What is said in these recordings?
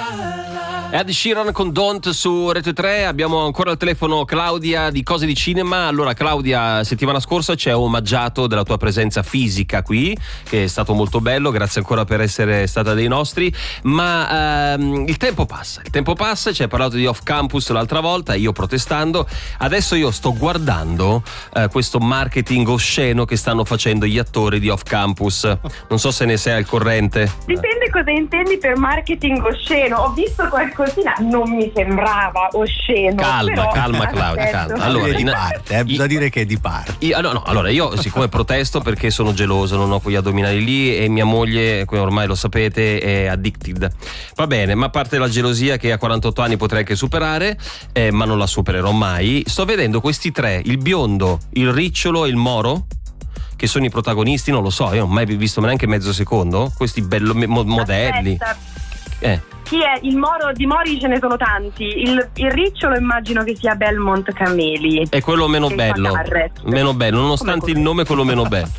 Ed Sheeran con Don't su Rete 3. Abbiamo ancora al telefono Claudia di Cose di Cinema. Allora Claudia, settimana scorsa ci hai omaggiato della tua presenza fisica qui, che è stato molto bello, grazie ancora per essere stata dei nostri. Ma il tempo passa, ci hai parlato di Off Campus l'altra volta, io protestando. Adesso io sto guardando questo marketing osceno che stanno facendo gli attori di Off Campus. Non so se ne sei al corrente. Dipende cosa intendi per marketing osceno. Ho visto qualcosina, non mi sembrava osceno. Calma Claudia, calma. Allora, di parte, bisogna dire che è di parte. Allora io siccome protesto perché sono geloso, non ho quegli addominali lì e mia moglie, come ormai lo sapete, è addicted. Va bene, ma a parte la gelosia che a 48 anni potrei anche superare, ma non la supererò mai, sto vedendo questi tre, il biondo, il ricciolo e il moro, che sono i protagonisti, non lo so, io non ho mai visto neanche mezzo secondo, questi bello modelli. Chi è il moro? Di mori ce ne sono tanti. Il ricciolo immagino che sia Belmont Cameli. È quello meno bello. Meno bello, nonostante il nome, quello meno bello.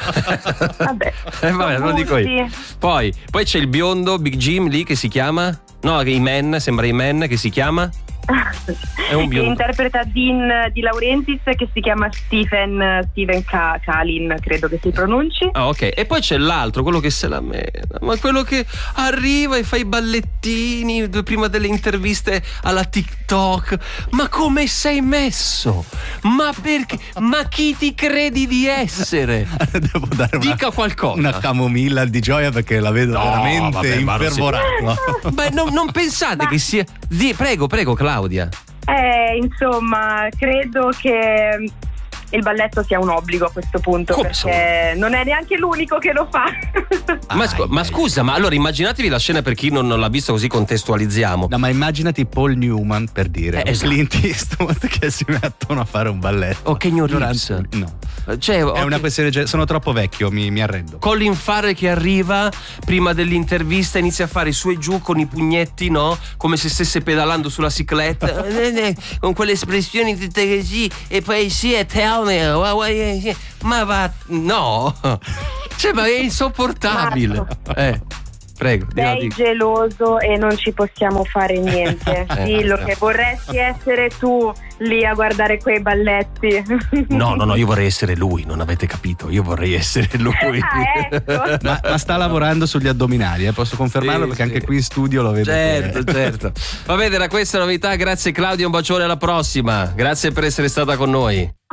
Vabbè, lo dico io. Poi c'è il biondo Big Jim lì che si chiama? No, sembra Iman che si chiama? È un biondo. Interpreta Dean Di Laurentiis, che si chiama Steven Kalin, credo che si pronunci. Ah, ok. E poi c'è l'altro, quello che se la mena, ma quello che arriva e fa i ballettini prima delle interviste alla TikTok. Ma come sei messo? Ma perché? Ma chi ti credi di essere? Devo dare Dica qualcosa. Una camomilla di gioia perché la vedo veramente infervorato. Beh, non pensate che sia. Prego, Claudia. Insomma, credo che il balletto sia un obbligo a questo punto. Come perché non è neanche l'unico che lo fa. Ma scusa, ma allora immaginatevi la scena, per chi non l'ha visto, così contestualizziamo. No, ma immaginati Paul Newman, per dire, esatto. Clint Eastwood che si mettono a fare un balletto. O Keanu Reeves. No, cioè, è una questione, sono troppo vecchio, mi arrendo. Colin Farrell che arriva prima dell'intervista, inizia a fare su e giù con i pugnetti, no? Come se stesse pedalando sulla cicletta, con quelle espressioni tutte così, e poi tell me, ma va, no, cioè, ma è insopportabile. Prego. Sei geloso e non ci possiamo fare niente. Dillo che vorresti essere tu lì a guardare quei balletti. No, io vorrei essere lui, non avete capito? Io vorrei essere lui. Ecco. ma sta lavorando sugli addominali, posso confermarlo, perché anche qui in studio lo vedo. Certo. Va bene, era questa novità. Grazie Claudia, un bacione, alla prossima. Grazie per essere stata con noi.